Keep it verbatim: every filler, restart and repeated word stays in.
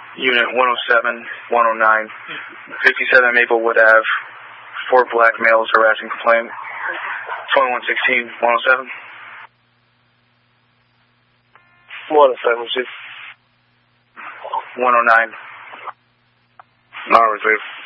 Unit one oh seven, one oh nine, fifty-seven Maplewood Ave, four black males harassing complaint. twenty-one sixteen, one oh seven. one oh seven, receive. one oh nine. Not receive.